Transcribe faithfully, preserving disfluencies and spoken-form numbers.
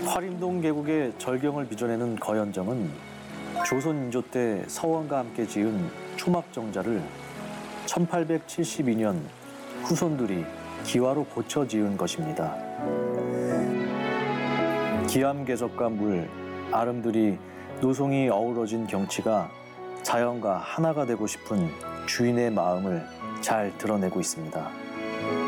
화림동 계곡의 절경을 빚어내는 거연정은 조선 인조 때 서원과 함께 지은 초막정자를 천팔백칠십이 년 후손들이 기와로 고쳐 지은 것입니다. 기암괴석과 물, 아름드리 노송이 어우러진 경치가 자연과 하나가 되고 싶은 주인의 마음을 잘 드러내고 있습니다.